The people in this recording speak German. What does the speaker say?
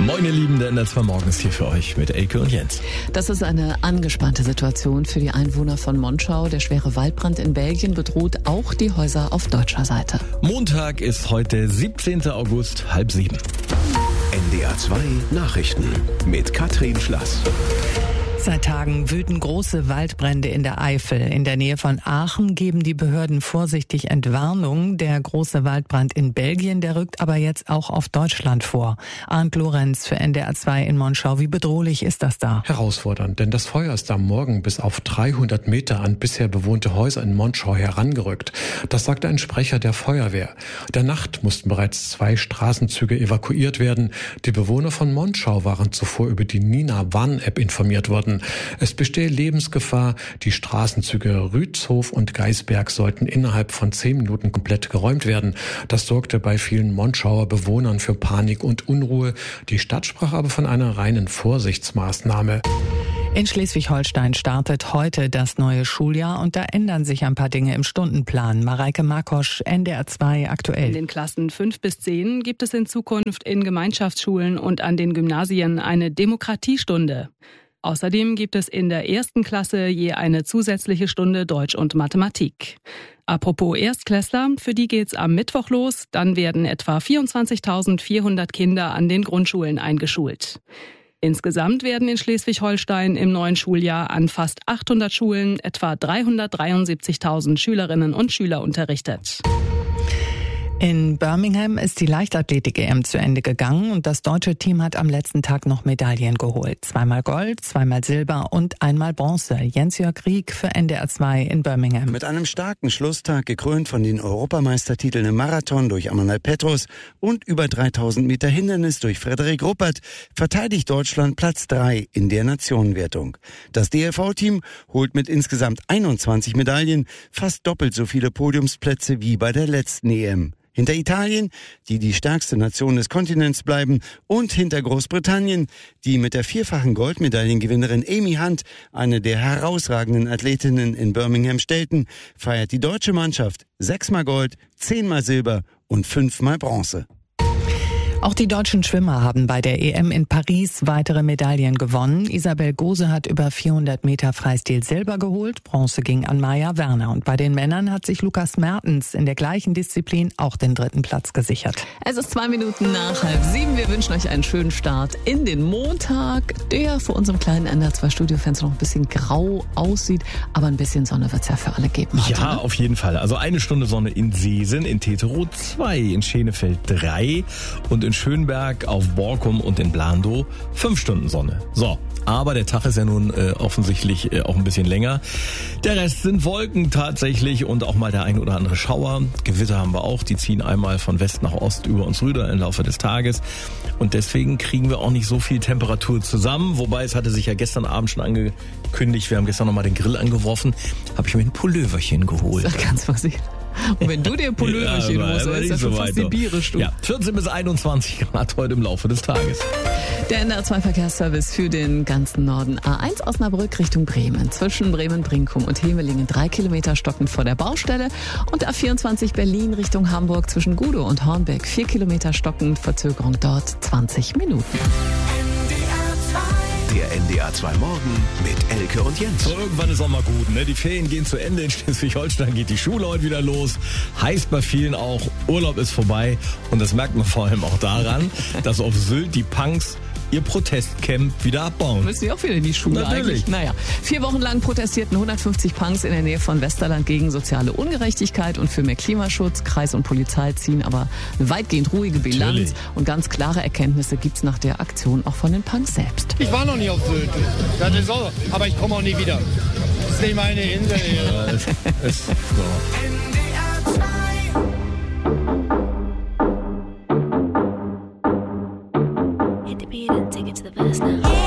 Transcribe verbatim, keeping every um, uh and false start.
Moin ihr Lieben, der N D R zwei Morgen ist hier für euch mit Elke und Jens. Das ist eine angespannte Situation für die Einwohner von Monschau. Der schwere Waldbrand in Belgien bedroht auch die Häuser auf deutscher Seite. Montag ist heute siebzehnten August, halb sieben. N D R zwei Nachrichten mit Katrin Schlass. Seit Tagen wüten große Waldbrände in der Eifel. In der Nähe von Aachen geben die Behörden vorsichtig Entwarnung. Der große Waldbrand in Belgien, der rückt aber jetzt auch auf Deutschland vor. Arndt Lorenz für N D R zwei in Monschau. Wie bedrohlich ist das da? Herausfordernd, denn das Feuer ist am Morgen bis auf dreihundert Meter an bisher bewohnte Häuser in Monschau herangerückt. Das sagte ein Sprecher der Feuerwehr. Der Nacht mussten bereits zwei Straßenzüge evakuiert werden. Die Bewohner von Monschau waren zuvor über die Nina-Warn-App informiert worden. Es bestehe Lebensgefahr. Die Straßenzüge Rützhof und Geisberg sollten innerhalb von zehn Minuten komplett geräumt werden. Das sorgte bei vielen Monschauer Bewohnern für Panik und Unruhe. Die Stadt sprach aber von einer reinen Vorsichtsmaßnahme. In Schleswig-Holstein startet heute das neue Schuljahr und da ändern sich ein paar Dinge im Stundenplan. Mareike Markosch, N D R zwei aktuell. In den Klassen fünf bis zehn gibt es in Zukunft in Gemeinschaftsschulen und an den Gymnasien eine Demokratiestunde. Außerdem gibt es in der ersten Klasse je eine zusätzliche Stunde Deutsch und Mathematik. Apropos Erstklässler, für die geht's am Mittwoch los. Dann werden etwa vierundzwanzigtausendvierhundert Kinder an den Grundschulen eingeschult. Insgesamt werden in Schleswig-Holstein im neuen Schuljahr an fast achthundert Schulen etwa dreihundertdreiundsiebzigtausend Schülerinnen und Schüler unterrichtet. In Birmingham ist die Leichtathletik-E M zu Ende gegangen und das deutsche Team hat am letzten Tag noch Medaillen geholt. Zweimal Gold, zweimal Silber und einmal Bronze. Jens-Jörg Rieck für N D R zwei in Birmingham. Mit einem starken Schlusstag, gekrönt von den Europameistertiteln im Marathon durch Amanal Petros und über dreitausend Meter Hindernis durch Frederik Ruppert, verteidigt Deutschland Platz drei in der Nationenwertung. Das D L V-Team holt mit insgesamt einundzwanzig Medaillen fast doppelt so viele Podiumsplätze wie bei der letzten E M. Hinter Italien, die die stärkste Nation des Kontinents bleiben, und hinter Großbritannien, die mit der vierfachen Goldmedaillengewinnerin Amy Hunt, eine der herausragenden Athletinnen in Birmingham, stellten, feiert die deutsche Mannschaft sechsmal Gold, zehnmal Silber und fünfmal Bronze. Auch die deutschen Schwimmer haben bei der E M in Paris weitere Medaillen gewonnen. Isabel Gose hat über vierhundert Meter Freistil Silber geholt. Bronze ging an Maja Werner. Und bei den Männern hat sich Lukas Mertens in der gleichen Disziplin auch den dritten Platz gesichert. Es ist zwei Minuten nach halb sieben. Wir wünschen euch einen schönen Start in den Montag, der vor unserem kleinen N D R zwei Studiofenster noch ein bisschen grau aussieht. Aber ein bisschen Sonne wird es ja für alle geben heute, Ja, ne? auf jeden Fall. Also eine Stunde Sonne in Seesen, in Teterow zwei, in Schenefeld drei und in Schönberg, auf Borkum und in Blandow fünf Stunden Sonne. So, aber der Tag ist ja nun äh, offensichtlich äh, auch ein bisschen länger. Der Rest sind Wolken tatsächlich und auch mal der ein oder andere Schauer. Gewitter haben wir auch, die ziehen einmal von West nach Ost über uns rüber im Laufe des Tages. Und deswegen kriegen wir auch nicht so viel Temperatur zusammen. Wobei es hatte sich ja gestern Abend schon angekündigt, wir haben gestern nochmal den Grill angeworfen, habe ich mir ein Pulloverchen geholt. Sag ganz vorsichtig. Und wenn du dir ein Pulloverchen ja, holst, dann ist das schon so fast sibirisch, du. Ja, vierzehn bis einundzwanzig Grad heute im Laufe des Tages. Der N D R zwei Verkehrsservice für den ganzen Norden. A eins Osnabrück Richtung Bremen. Zwischen Bremen-Brinkum und Hemelingen drei Kilometer stockend vor der Baustelle. Und A vierundzwanzig Berlin Richtung Hamburg zwischen Gudow und Hornbeck vier Kilometer stockend. Verzögerung dort zwanzig Minuten. Der N D R zwei Morgen mit Elke und Jens. So, irgendwann ist auch mal gut, ne? Die Ferien gehen zu Ende. In Schleswig-Holstein geht die Schule heute wieder los. Heißt bei vielen auch, Urlaub ist vorbei. Und das merkt man vor allem auch daran, dass auf Sylt die Punks ihr Protestcamp wieder abbauen. Müssen wir auch wieder in die Schule Natürlich. eigentlich? Naja, vier Wochen lang protestierten hundertfünfzig Punks in der Nähe von Westerland gegen soziale Ungerechtigkeit und für mehr Klimaschutz. Kreis und Polizei ziehen aber eine weitgehend ruhige Bilanz. Natürlich. Und ganz klare Erkenntnisse gibt's nach der Aktion auch von den Punks selbst. Ich war noch nie auf Sylt. Das ist so, aber ich komme auch nie wieder. Das ist nicht meine Insel. Ja, es, es, so.